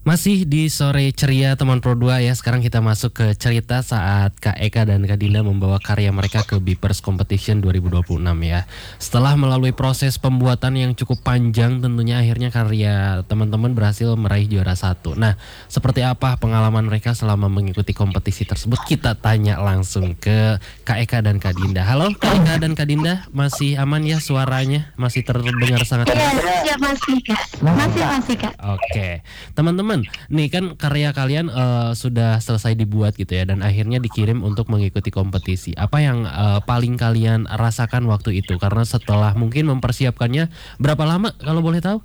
Masih di sore ceria teman Pro 2 ya. Sekarang kita masuk ke cerita saat Kak Eka dan Kak Dinda membawa karya mereka ke Beepers Competition 2026 ya. Setelah melalui proses pembuatan yang cukup panjang, tentunya akhirnya karya teman-teman berhasil meraih juara satu. Nah, seperti apa pengalaman mereka selama mengikuti kompetisi tersebut? Kita tanya langsung ke Kak Eka dan Kak Dinda. Halo Kak Eka dan Kak Dinda, masih aman ya suaranya? Masih terdengar sangat Iya, jelas? siap masih Kak. Masih Kak. Oke, teman-teman, nih kan karya kalian sudah selesai dibuat gitu ya, dan akhirnya dikirim untuk mengikuti kompetisi. Apa yang paling kalian rasakan waktu itu? Karena setelah mungkin mempersiapkannya berapa lama kalau boleh tahu?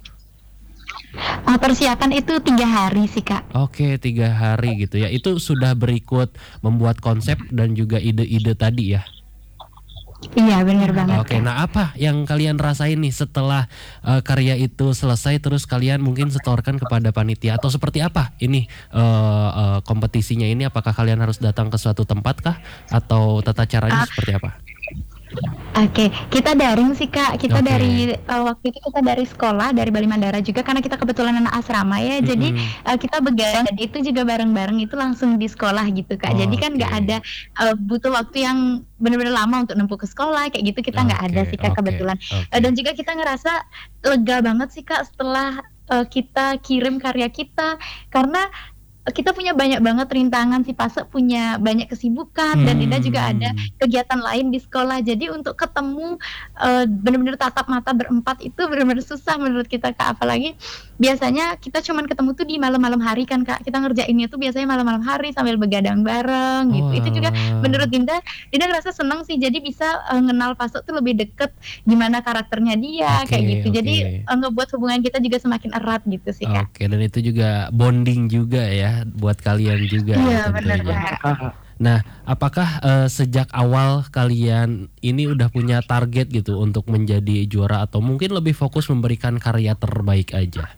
Persiapan itu 3 hari sih Kak. Oke, 3 hari gitu ya. Itu sudah berikut membuat konsep dan juga ide-ide tadi ya. Iya benar banget Oke, Kak. nah apa yang kalian rasain nih setelah karya itu selesai, terus kalian mungkin setorkan kepada panitia atau seperti apa ini kompetisinya ini? Apakah kalian harus datang ke suatu tempat kah atau tata caranya Ah, seperti apa? Oke, kita daring sih Kak. Kita Oke. dari waktu itu kita dari sekolah dari Bali Mandara juga karena kita kebetulan anak asrama ya. Jadi Mm-mm. kita begadang dan itu juga bareng-bareng itu langsung di sekolah gitu Kak. Jadi kan nggak Oke. ada butuh waktu yang benar-benar lama untuk nempuh ke sekolah kayak gitu kita nggak ada Oke, sih Kak oke, kebetulan. oke. Dan juga kita ngerasa lega banget sih Kak setelah kita kirim karya kita karena kita punya banyak banget rintangan, si Pase punya banyak kesibukan dan Dinda juga ada Hmm. kegiatan lain di sekolah. Jadi untuk ketemu, bener-bener tatap mata berempat itu bener-bener susah menurut kita, Kak. Apalagi biasanya kita cuman ketemu tuh di malam-malam hari kan, Kak. Kita ngerjainnya tuh biasanya malam-malam hari sambil begadang bareng gitu. Itu juga menurut Wah. Dinda ngerasa seneng sih jadi bisa, ngenal Pase tuh lebih deket, gimana karakternya dia, Oke, kayak gitu. oke. Jadi, ngebuat hubungan kita juga semakin erat gitu sih, Kak. Oke, dan itu juga bonding juga ya buat kalian juga ya Iya, bener tentunya. Kak. Nah, apakah sejak awal kalian ini udah punya target gitu untuk menjadi juara atau mungkin lebih fokus memberikan karya terbaik aja?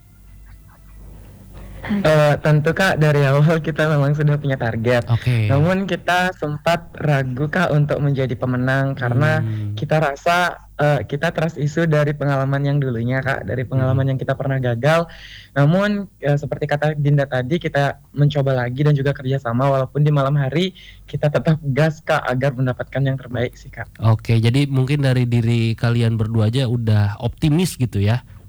Tentu Kak, dari awal kita memang sudah punya target. Oke. Namun kita sempat ragu Kak untuk menjadi pemenang karena Hmm. kita rasa kita trust issue dari pengalaman yang dulunya Kak, dari Hmm. pengalaman yang kita pernah gagal. Namun seperti kata Dinda tadi, kita mencoba lagi dan juga kerjasama walaupun di malam hari kita tetap gas Kak agar mendapatkan yang terbaik sih Kak. Oke, jadi mungkin dari diri kalian berdua aja udah optimis gitu ya